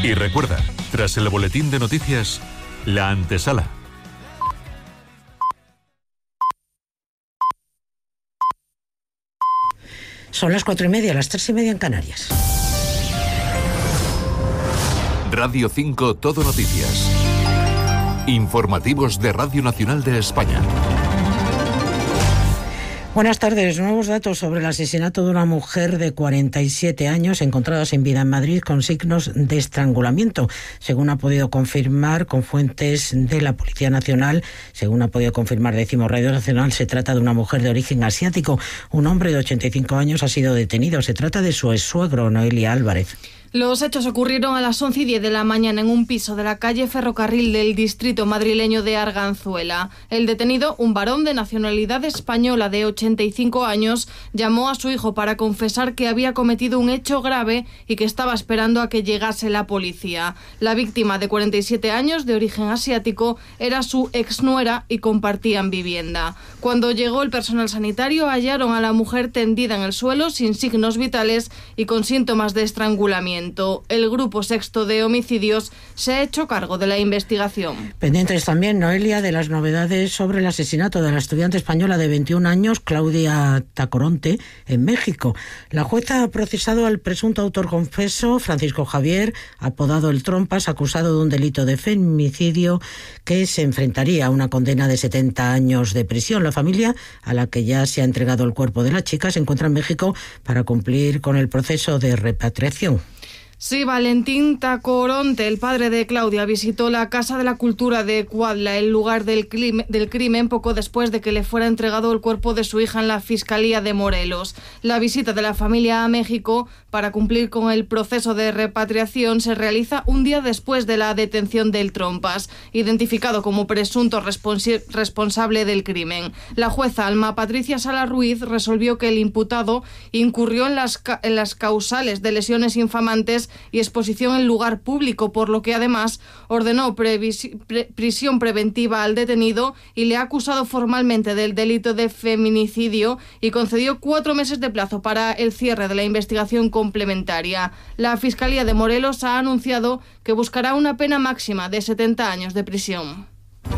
Y recuerda, tras el boletín de noticias, la antesala. Son las 4:30, las 3:30 en Canarias. Radio 5 Todo Noticias. Informativos de Radio Nacional de España. Buenas tardes. Nuevos datos sobre el asesinato de una mujer de 47 años encontrada sin vida en Madrid con signos de estrangulamiento. Según ha podido confirmar con fuentes de la Policía Nacional, decimos Radio Nacional, se trata de una mujer de origen asiático. Un hombre de 85 años ha sido detenido. Se trata de su exsuegro, Noelia Álvarez. Los hechos ocurrieron a las 11:10 de la mañana en un piso de la calle Ferrocarril del distrito madrileño de Arganzuela. El detenido, un varón de nacionalidad española de 85 años, llamó a su hijo para confesar que había cometido un hecho grave y que estaba esperando a que llegase la policía. La víctima, de 47 años, de origen asiático, era su exnuera y compartían vivienda. Cuando llegó el personal sanitario, hallaron a la mujer tendida en el suelo sin signos vitales y con síntomas de estrangulamiento. El Grupo Sexto de Homicidios se ha hecho cargo de la investigación. Pendientes también, Noelia, de las novedades sobre el asesinato de la estudiante española de 21 años, Claudia Tacoronte, en México. La jueza ha procesado al presunto autor confeso, Francisco Javier, apodado El Trompas, acusado de un delito de femicidio que se enfrentaría a una condena de 70 años de prisión. La familia, a la que ya se ha entregado el cuerpo de la chica, se encuentra en México para cumplir con el proceso de repatriación. Sí, Valentín Tacoronte, el padre de Claudia, visitó la Casa de la Cultura de Cuautla, el lugar del crimen, poco después de que le fuera entregado el cuerpo de su hija en la Fiscalía de Morelos. La visita de la familia a México para cumplir con el proceso de repatriación se realiza un día después de la detención del Trompas, identificado como presunto responsable del crimen. La jueza Alma Patricia Sala Ruiz resolvió que el imputado incurrió en las causales de lesiones infamantes y exposición en lugar público, por lo que además ordenó prisión preventiva al detenido y le ha acusado formalmente del delito de feminicidio y concedió 4 meses de plazo para el cierre de la investigación complementaria. La Fiscalía de Morelos ha anunciado que buscará una pena máxima de 70 años de prisión.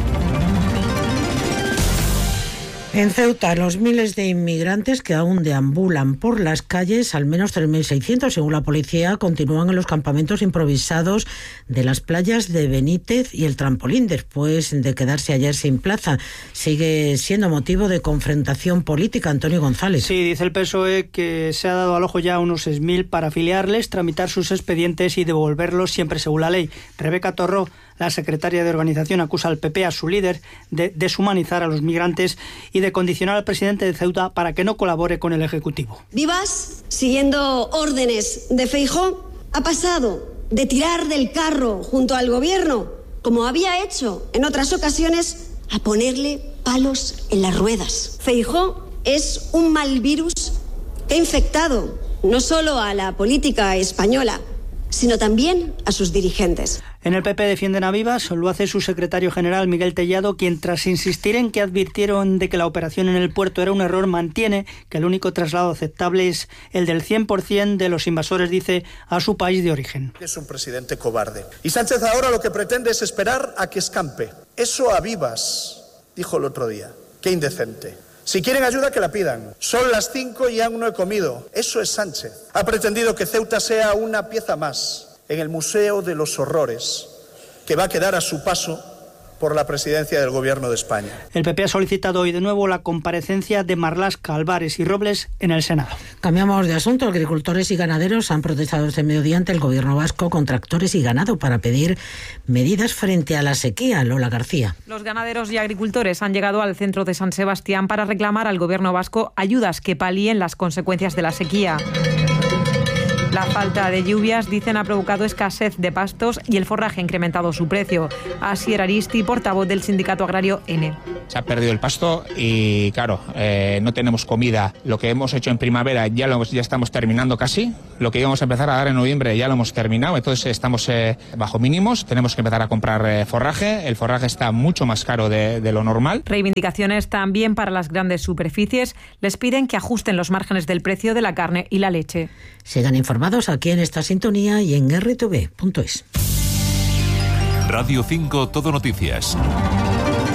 En Ceuta, los miles de inmigrantes que aún deambulan por las calles, al menos 3.600 según la policía, continúan en los campamentos improvisados de las playas de Benítez y el Trampolín, después de quedarse ayer sin plaza. Sigue siendo motivo de confrontación política. Antonio González. Sí, dice el PSOE que se ha dado al ojo ya unos 6.000 para afiliarles, tramitar sus expedientes y devolverlos siempre según la ley. Rebeca Torró, la secretaria de organización, acusa al PP, a su líder, de deshumanizar a los migrantes y de condicionar al presidente de Ceuta para que no colabore con el Ejecutivo. Vivas, siguiendo órdenes de Feijóo, ha pasado de tirar del carro junto al gobierno, como había hecho en otras ocasiones, a ponerle palos en las ruedas. Feijóo es un mal virus que ha infectado no solo a la política española, sino también a sus dirigentes. En el PP defienden a Vivas, lo hace su secretario general Miguel Tellado, quien tras insistir en que advirtieron de que la operación en el puerto era un error, mantiene que el único traslado aceptable es el del 100% de los invasores, dice, a su país de origen. Es un presidente cobarde. Y Sánchez ahora lo que pretende es esperar a que escampe. Eso a Vivas, dijo el otro día. Qué indecente. Si quieren ayuda, que la pidan. Son las 5 y aún no he comido. Eso es Sánchez. Ha pretendido que Ceuta sea una pieza más en el Museo de los Horrores, que va a quedar a su paso por la presidencia del Gobierno de España. El PP ha solicitado hoy de nuevo la comparecencia de Marlaska, Álvarez y Robles en el Senado. Cambiamos de asunto. Agricultores y ganaderos han protestado este mediodía ante el Gobierno vasco con tractores y ganado para pedir medidas frente a la sequía. Lola García. Los ganaderos y agricultores han llegado al centro de San Sebastián para reclamar al Gobierno vasco ayudas que palíen las consecuencias de la sequía. La falta de lluvias, dicen, ha provocado escasez de pastos y el forraje ha incrementado su precio. Asier Aristi, portavoz del sindicato agrario N. Se ha perdido el pasto y, claro, no tenemos comida. Lo que hemos hecho en primavera ya estamos terminando casi. Lo que íbamos a empezar a dar en noviembre ya lo hemos terminado, entonces estamos bajo mínimos, tenemos que empezar a comprar forraje, el forraje está mucho más caro de lo normal. Reivindicaciones también para las grandes superficies, les piden que ajusten los márgenes del precio de la carne y la leche. Sigan informados aquí en esta sintonía y en rtv.es. Radio 5 Todo Noticias.